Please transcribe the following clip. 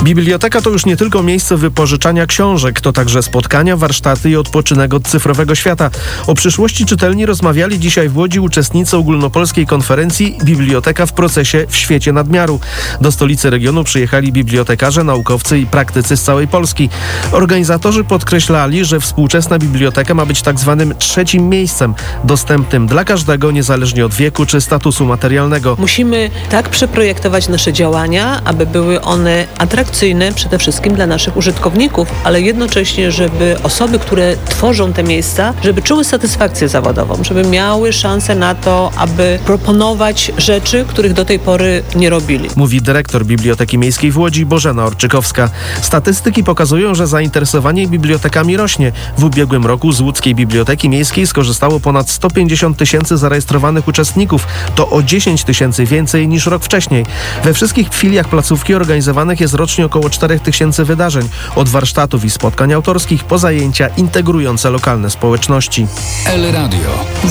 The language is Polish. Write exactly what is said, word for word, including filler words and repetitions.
Biblioteka to już nie tylko miejsce wypożyczania książek, to także spotkania, warsztaty i odpoczynek od cyfrowego świata. O przyszłości czytelni rozmawiali dzisiaj w Łodzi uczestnicy ogólnopolskiej konferencji Biblioteka w procesie w świecie nadmiaru. Do stolicy regionu przyjechali bibliotekarze, naukowcy i praktycy z całej Polski. Organizatorzy podkreślali, że współczesna biblioteka ma być tak zwanym trzecim miejscem, dostępnym dla każdego, niezależnie od wieku czy statusu materialnego. Musimy tak przeprojektować nasze działania, aby były one atrakcyjne przede wszystkim dla naszych użytkowników, ale jednocześnie, żeby osoby, które tworzą te miejsca, żeby czuły satysfakcję zawodową, żeby miały szansę na to, aby proponować rzeczy, których do tej pory nie robili. Mówi dyrektor Biblioteki Miejskiej w Łodzi Bożena Orczykowska. Statystyki pokazują, że zainteresowanie bibliotekami rośnie. W ubiegłym roku z Łódzkiej Biblioteki Miejskiej skorzystało ponad sto pięćdziesiąt tysięcy zarejestrowanych uczestników. To o dziesięć tysięcy więcej niż rok wcześniej. We wszystkich filiach placówki organizowanych jest rocznie około cztery tysiące wydarzeń, od warsztatów i spotkań autorskich po zajęcia integrujące lokalne społeczności. El Radio.